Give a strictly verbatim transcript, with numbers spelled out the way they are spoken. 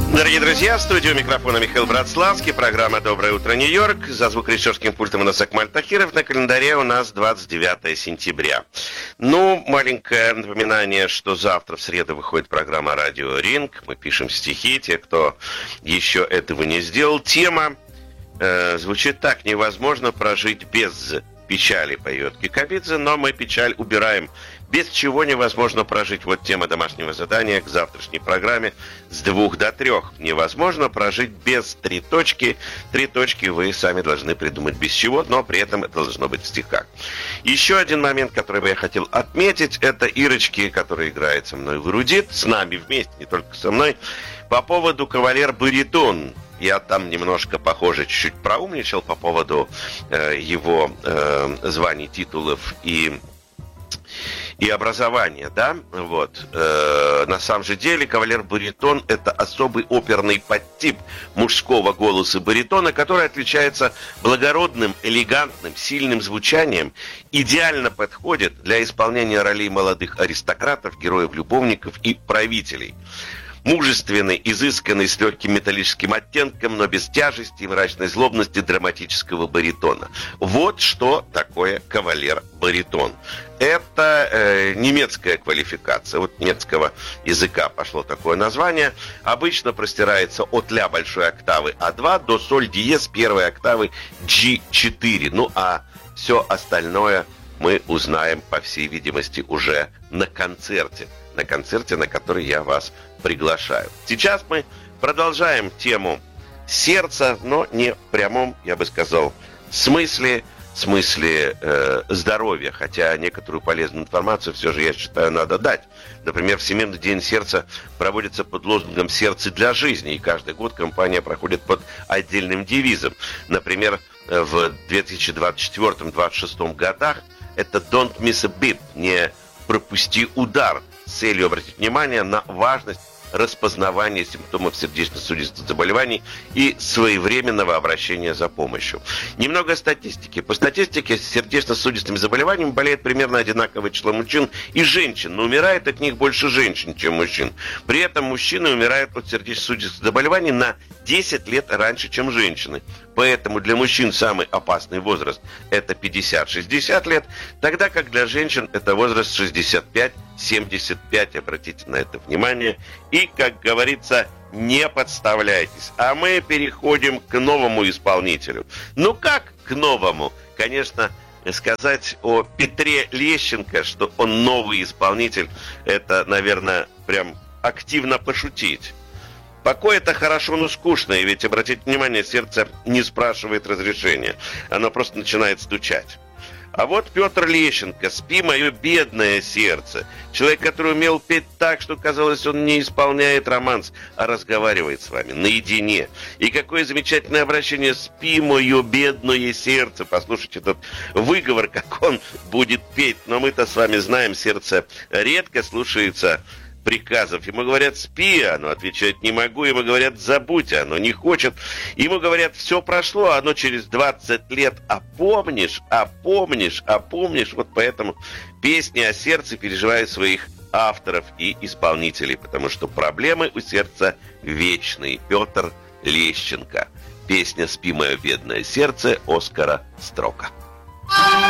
Дорогие друзья, в студию микрофона Михаил Братславский, программа «Доброе утро, Нью-Йорк». За звукорежиссерским пультом у нас Акмаль Тахиров, на календаре у нас двадцать девятое сентября. Ну, маленькое напоминание, что завтра, в среду, выходит программа «Радио Ринг». Мы пишем стихи, те, кто еще этого не сделал. Тема э, звучит так: невозможно прожить без печали, поет Кикабидзе, но мы печаль убираем. Без чего невозможно прожить. Вот тема домашнего задания к завтрашней программе с двух до трех. Невозможно прожить без три точки. Три точки вы сами должны придумать без чего, но при этом это должно быть в стихах. Еще один момент, который бы я хотел отметить, это Ирочки, которая играет со мной в «Эрудит», с нами вместе, не только со мной, по поводу «Кавалер-баритон». Я там немножко, похоже, чуть-чуть проумничал по поводу э, его э, званий, титулов и... и образование, да, вот. Э, на самом же деле кавалер-баритон — это особый оперный подтип мужского голоса баритона, который отличается благородным, элегантным, сильным звучанием, идеально подходит для исполнения ролей молодых аристократов, героев-любовников и правителей. Мужественный, изысканный, с легким металлическим оттенком, но без тяжести и мрачной злобности драматического баритона. Вот что такое кавалер-баритон. Это э, немецкая квалификация. Вот немецкого языка пошло такое название. Обычно простирается от ля большой октавы а два до соль диез первой октавы джи четыре. Ну а все остальное мы узнаем, по всей видимости, уже на концерте. На концерте, на который я вас приглашаю. Сейчас мы продолжаем тему сердца, но не в прямом, я бы сказал, смысле, смысле э, здоровья, хотя некоторую полезную информацию все же, я считаю, надо дать. Например, Всемирный день сердца проводится под лозунгом «Сердце для жизни», и каждый год компания проходит под отдельным девизом. Например, в две тысячи двадцать четвёртом — две тысячи двадцать шестом годах это «Don't miss a beat», не пропусти удар, с целью обратить внимание на важность распознавания симптомов сердечно-сосудистых заболеваний и своевременного обращения за помощью. Немного статистики. По статистике, с сердечно-сосудистыми заболеваниями болеет примерно одинаковое число мужчин и женщин, но умирает от них больше женщин, чем мужчин. При этом мужчины умирают от сердечно-сосудистых заболеваний на десять лет раньше, чем женщины. Поэтому для мужчин самый опасный возраст – это пятьдесят-шестьдесят лет, тогда как для женщин это возраст шестьдесят пять — семьдесят пять. Обратите на это внимание. И, как говорится, не подставляйтесь. А мы переходим к новому исполнителю. Ну как к новому? Конечно, сказать о Петре Лещенко, что он новый исполнитель, это, наверное, прям активно пошутить. Покой — это хорошо, но скучно, и ведь, обратите внимание, сердце не спрашивает разрешения. Оно просто начинает стучать. А вот Петр Лещенко, «Спи, мое бедное сердце». Человек, который умел петь так, что, казалось, он не исполняет романс, а разговаривает с вами наедине. И какое замечательное обращение: «Спи, мое бедное сердце». Послушайте этот выговор, как он будет петь. Но мы-то с вами знаем, сердце редко слушается приказов. Ему говорят: «Спи», оно отвечает: «Не могу». Ему говорят: «Забудь», оно не хочет. Ему говорят: «Все прошло», оно через двадцать лет: «А помнишь, а помнишь, а помнишь». Вот поэтому песни о сердце переживают своих авторов и исполнителей, потому что проблемы у сердца вечные. Петр Лещенко. Песня «Спи, мое бедное сердце» Оскара Строка.